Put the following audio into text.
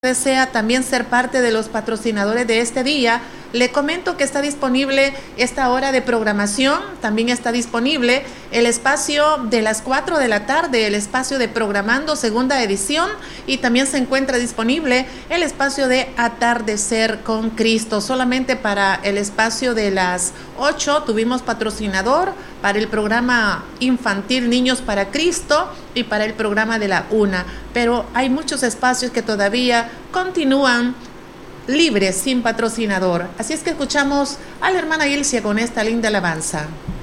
desea también ser parte de los patrocinadores de este día, le comento que está disponible esta hora de programación, también está disponible el espacio de las 4 de la tarde, el espacio de Programando segunda edición, y también se encuentra disponible el espacio de Atardecer con Cristo. Solamente para el espacio de las 8 tuvimos patrocinador para el programa infantil Niños para Cristo y para el programa de la 1, pero hay muchos espacios que todavía continúan libres, sin patrocinador. Así es que escuchamos a la hermana Ilcia con esta linda alabanza.